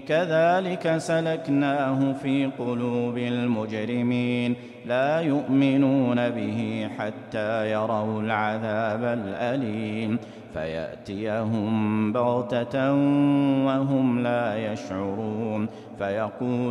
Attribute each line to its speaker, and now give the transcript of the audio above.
Speaker 1: كذلك سلكناه في قلوب المجرمين لا يؤمنون به حتى يروا العذاب الأليم فيأتيهم بغتة وهم لا يشعرون فيقول